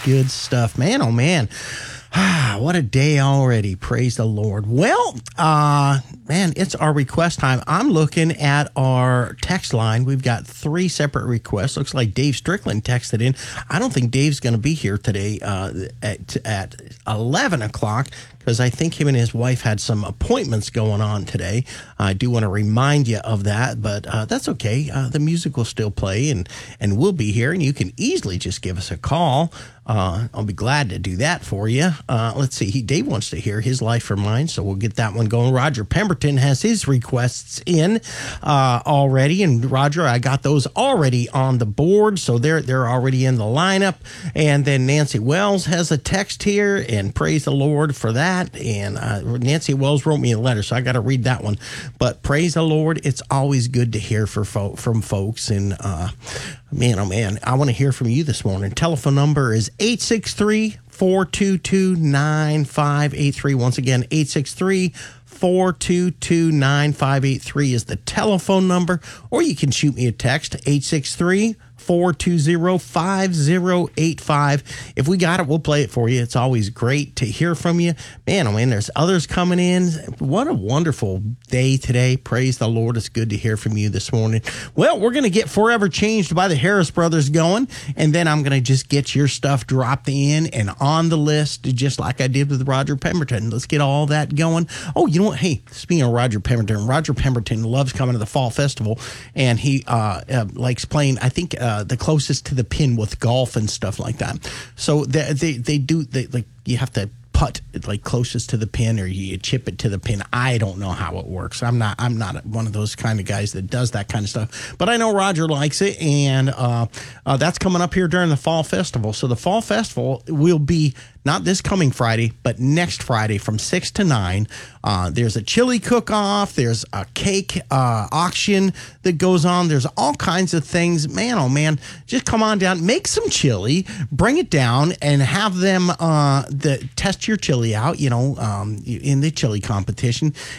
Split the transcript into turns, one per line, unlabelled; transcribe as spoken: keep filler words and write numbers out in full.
good stuff. Man, oh man. Ah, what a day already. Praise the Lord. Well, uh, man, it's our request time. I'm looking at our text line. We've got three separate requests. Looks like Dave Strickland texted in. I don't think Dave's going to be here today uh, at, at eleven o'clock because I think him and his wife had some appointments going on today. I do want to remind you of that, but uh, that's okay. Uh, the music will still play, and, and we'll be here, and you can easily just give us a call. Uh, I'll be glad to do that for you. Uh, let's see. He, Dave wants to hear his life or mine, so we'll get that one going. Roger Pemberton has his requests in uh, already, and Roger, I got those already on the board, so they're they're already in the lineup. And then Nancy Wells has a text here, and praise the Lord for that. And uh, Nancy Wells wrote me a letter, so I got to read that one. But praise the Lord, it's always good to hear for fo- from folks, and uh, man, oh man, I want to hear from you this morning. Telephone number is eight six three, four two two, nine five eight three. Once again, eight six three, four two two, nine five eight three is the telephone number, or you can shoot me a text, eight six three, four two zero, five zero eight five. If we got it, we'll play it for you. It's always great to hear from you. Man, oh man, there's others coming in. What a wonderful day today. Praise the Lord. It's good to hear from you this morning. Well, we're going to get Forever Changed by the Harris Brothers going, and then I'm going to just get your stuff dropped in and on the list, just like I did with Roger Pemberton. Let's get all that going. Oh, you know what? Hey, speaking of Roger Pemberton, Roger Pemberton loves coming to the Fall Festival, and he uh, uh, likes playing, I think, uh, the closest to the pin with golf and stuff like that. So they they, they do, they, like, you have to putt like closest to the pin, or you chip it to the pin. I don't know how it works. I'm not I'm not one of those kind of guys that does that kind of stuff. But I know Roger likes it, and uh, uh, that's coming up here during the Fall Festival. So the Fall Festival will be not this coming Friday, but next Friday from six to nine. Uh, there's a chili cook-off. There's a cake uh, auction that goes on. There's all kinds of things. Man, oh man, just come on down. Make some chili. Bring it down and have them uh, the, test your chili out, you know, um, in the chili competition.